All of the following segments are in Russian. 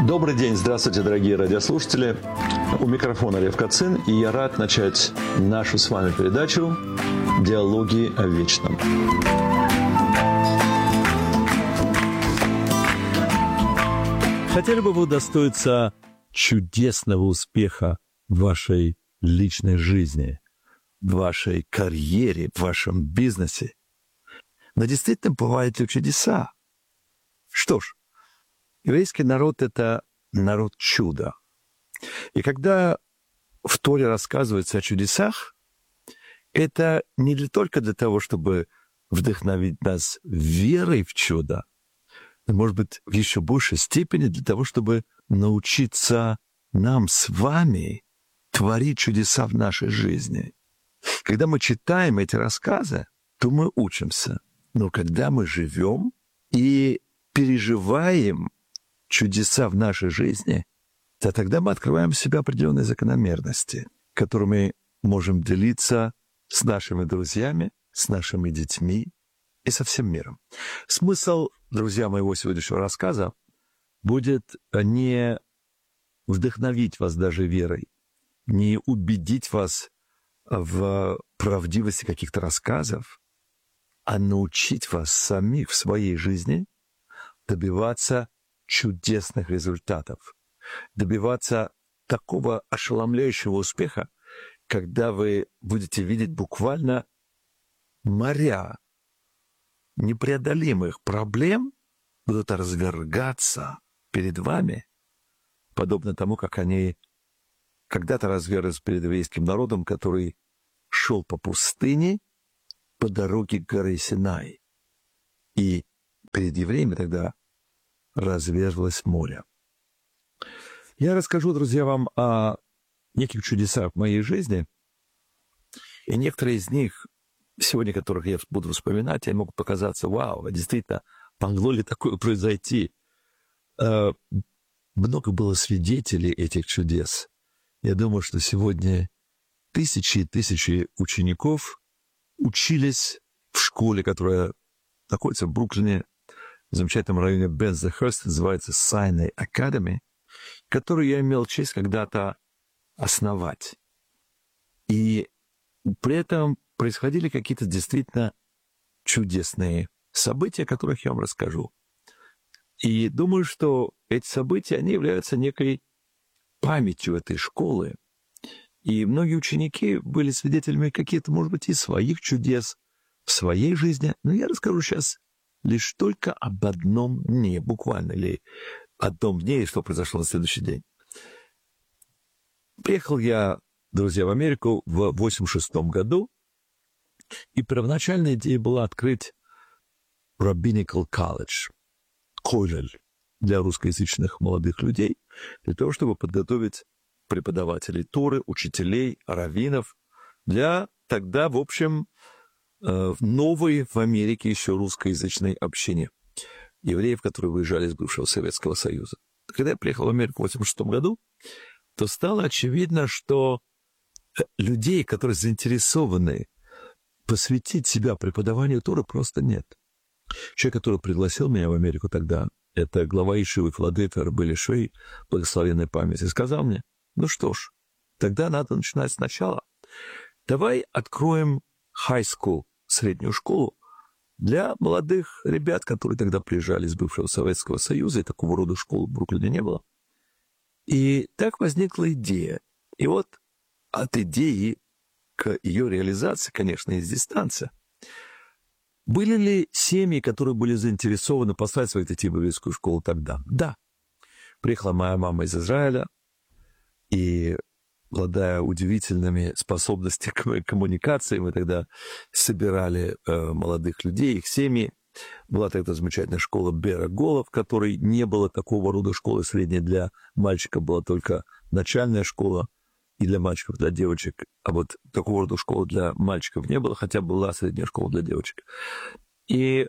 Добрый день, здравствуйте, дорогие радиослушатели. У микрофона Лев Кацин, и я рад начать нашу с вами передачу «Диалоги о вечном». Хотели бы вы удостоиться чудесного успеха в вашей личной жизни, в вашей карьере, в вашем бизнесе? Но действительно бывают ли чудеса? Что ж, еврейский народ – это народ чуда. И когда в Торе рассказывается о чудесах, это не только для того, чтобы вдохновить нас верой в чудо, но, может быть, в еще большей степени для того, чтобы научиться нам с вами творить чудеса в нашей жизни. Когда мы читаем эти рассказы, то мы учимся. Но когда мы живем и переживаем чудеса в нашей жизни, то тогда мы открываем в себе определенные закономерности, которыми можем делиться с нашими друзьями, с нашими детьми и со всем миром. Смысл, друзья, моего сегодняшнего рассказа будет не вдохновить вас даже верой, не убедить вас в правдивости каких-то рассказов, а научить вас самих в своей жизни добиваться чудесных результатов, добиваться такого ошеломляющего успеха, когда вы будете видеть буквально моря непреодолимых проблем будут развергаться перед вами, подобно тому, как они когда-то развергались перед еврейским народом, который шел по пустыне по дороге к горе Синай. И перед евреями тогда разверзлось море. Я расскажу, друзья, вам о неких чудесах в моей жизни, и некоторые из них, сегодня которых я буду вспоминать, они могут показаться, вау, действительно, могло ли такое произойти? Много было свидетелей этих чудес. Я думаю, что сегодня тысячи и тысячи учеников учились в школе, которая находится в Бруклине, в замечательном районе Бензехерст, называется Sinai Academy, которую я имел честь когда-то основать. И при этом происходили какие-то действительно чудесные события, о которых я вам расскажу. И думаю, что эти события, они являются некой памятью этой школы. И многие ученики были свидетелями каких-то, может быть, и своих чудес в своей жизни. Но я расскажу сейчас лишь только об одном дне, буквально, или одном дне, и что произошло на следующий день. Приехал я, друзья, в Америку в 1986 году, и первоначальная идея была открыть Rabbinical College, колледж для русскоязычных молодых людей, для того, чтобы подготовить преподавателей Торы, учителей, раввинов для тогда, в общем, новой в Америке еще русскоязычной общине евреев, которые выезжали из бывшего Советского Союза. Когда я приехал в Америку в 1986 году, то стало очевидно, что людей, которые заинтересованы посвятить себя преподаванию Торы, просто нет. Человек, который пригласил меня в Америку тогда, это глава Ешивы Филадельфии Рабби Швей, благословенной памяти, сказал мне, ну что ж, тогда надо начинать сначала. Давай откроем high school, среднюю школу, для молодых ребят, которые тогда приезжали из бывшего Советского Союза, и такого рода школы в Бруклине не было. И так возникла идея. И вот от идеи к ее реализации, конечно, есть дистанция. Были ли семьи, которые были заинтересованы послать своих детей в еврейскую школу тогда? Да. Приехала моя мама из Израиля, и, обладая удивительными способностями к коммуникации, мы тогда собирали молодых людей, их семьи. Была тогда замечательная школа Бера Гола, в которой не было такого рода школы средней для мальчиков, была только начальная школа и для мальчиков, для девочек. А вот такого рода школы для мальчиков не было, хотя была средняя школа для девочек. И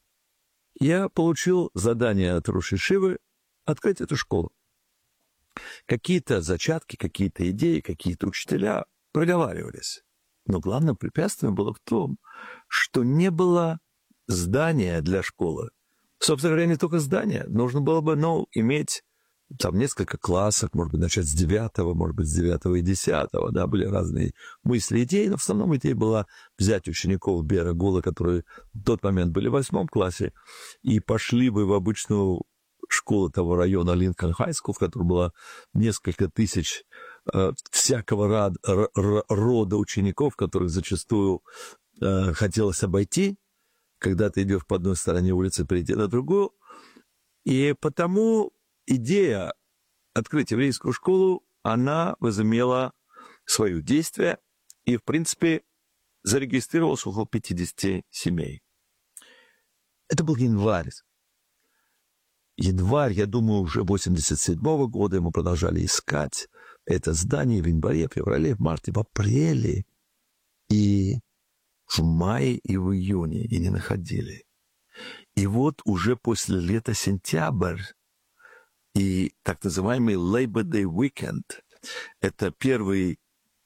я получил задание от Рош Ешивы открыть эту школу. Какие-то зачатки, какие-то идеи, какие-то учителя проговаривались. Но главным препятствием было в том, что не было здания для школы. Собственно говоря, не только здание. Нужно было бы, иметь там несколько классов, может быть, начать с 9, может быть, с 9 и 10, да, были разные мысли, идеи, но в основном идея была взять учеников Бера Гула, которые в тот момент были в 8 классе, и пошли бы в обычную школу того района Линкольн Хай Скул, в которой было несколько тысяч всякого рода учеников, которых зачастую хотелось обойти, когда ты идешь по одной стороне улицы, перейти на другую. И потому идея открыть еврейскую школу, она возымела свое действие, и, в принципе, зарегистрировалось около 50 семей. Это был январь. Январь, я думаю, уже 87 года мы продолжали искать это здание в январе, феврале, в марте, в апреле, и в мае, и в июне, и не находили. И вот уже после лета сентябрь и так называемый Labor Day Weekend, это первый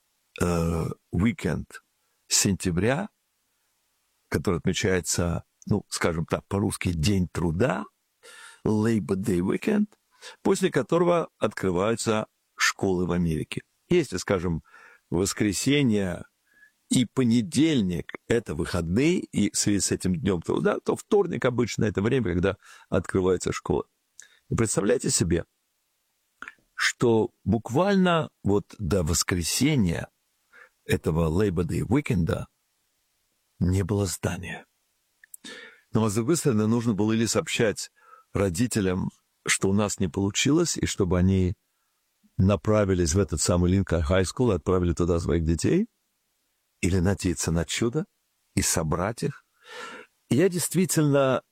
уикенд сентября, который отмечается, ну, скажем так, по-русски День труда, Labor Day Weekend, после которого открываются школы в Америке. Если, скажем, воскресенье и понедельник – это выходные, и в связи с этим днем труда, то вторник обычно это время, когда открывается школа. И представляете себе, что буквально вот до воскресенья этого Labor Day Weekend не было здания. Но, с другой стороны, нужно было или сообщать родителям, что у нас не получилось, и чтобы они направились в этот самый Линкольн Хай Скул и отправили туда своих детей, или надеяться на чудо и собрать их. И я действительно